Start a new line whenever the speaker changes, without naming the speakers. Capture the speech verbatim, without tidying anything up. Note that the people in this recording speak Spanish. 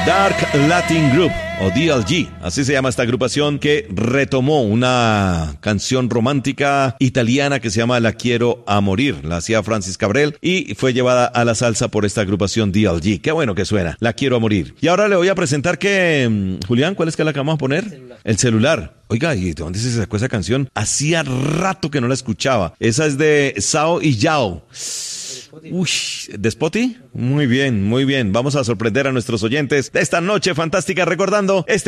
Dark Latin Group, o D L G, así se llama esta agrupación que retomó una canción romántica italiana que se llama La Quiero a Morir. La hacía Francis Cabrel y fue llevada a la salsa por esta agrupación D L G. Qué bueno que suena, La Quiero a Morir. Y ahora le voy a presentar que, Julián, ¿cuál es que la que vamos a poner? El celular. El celular. Oiga, ¿y de dónde se sacó esa canción? Hacía rato que no la escuchaba. Esa es de Sao y Yao. Uy, ¿de Spotify? Muy bien, muy bien. Vamos a sorprender a nuestros oyentes de esta noche fantástica recordando este